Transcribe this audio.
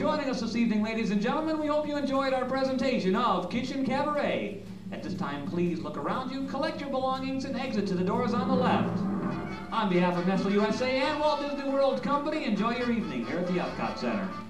joining us this evening, ladies and gentlemen. We hope you enjoyed our presentation of Kitchen Cabaret. At this time, please look around you, collect your belongings, and exit to the doors on the left. On behalf of Nestle USA and Walt Disney World Company, enjoy your evening here at the Epcot Center.